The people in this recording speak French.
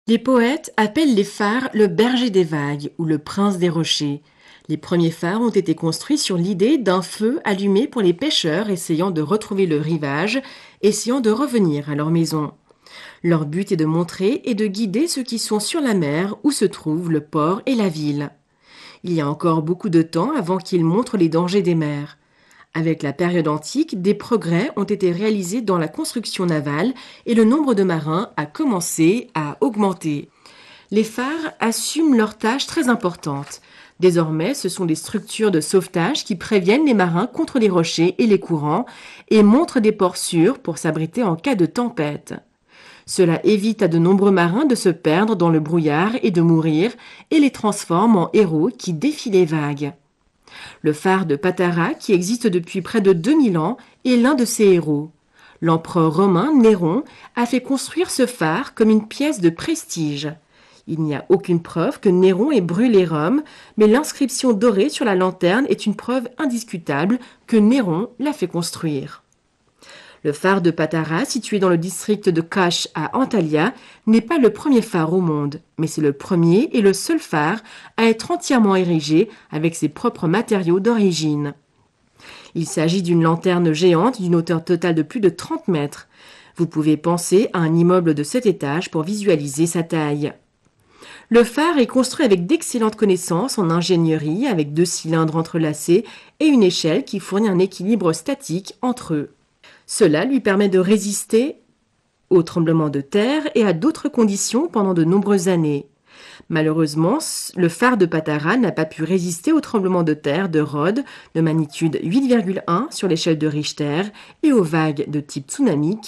Les poètes appellent les phares le berger des vagues ou le prince des rochers. Les premiers phares ont été construits sur l'idée d'un feu allumé pour les pêcheurs essayant de retrouver le rivage, essayant de revenir à leur maison. Leur but est de montrer et de guider ceux qui sont sur la mer où se trouvent le port et la ville. Il y a encore beaucoup de temps avant qu'ils montrent les dangers des mers. Avec la période antique, des progrès ont été réalisés dans la construction navale et le nombre de marins a commencé à augmenter. Les phares assument leurs tâches très importantes. Désormais, ce sont des structures de sauvetage qui préviennent les marins contre les rochers et les courants et montrent des ports sûrs pour s'abriter en cas de tempête. Cela évite à de nombreux marins de se perdre dans le brouillard et de mourir et les transforme en héros qui défient les vagues. Le phare de Patara, qui existe depuis près de 2000 ans, est l'un de ces héros. L'empereur romain Néron a fait construire ce phare comme une pièce de prestige. Il n'y a aucune preuve que Néron ait brûlé Rome, mais l'inscription dorée sur la lanterne est une preuve indiscutable que Néron l'a fait construire. Le phare de Patara, situé dans le district de Kash à Antalya, n'est pas le premier phare au monde, mais c'est le premier et le seul phare à être entièrement érigé avec ses propres matériaux d'origine. Il s'agit d'une lanterne géante d'une hauteur totale de plus de 30 mètres. Vous pouvez penser à un immeuble de 7 étages pour visualiser sa taille. Le phare est construit avec d'excellentes connaissances en ingénierie, avec 2 cylindres entrelacés et une échelle qui fournit un équilibre statique entre eux. Cela lui permet de résister aux tremblements de terre et à d'autres conditions pendant de nombreuses années. Malheureusement, le phare de Patara n'a pas pu résister aux tremblements de terre de Rhodes de magnitude 8,1 sur l'échelle de Richter et aux vagues de type tsunami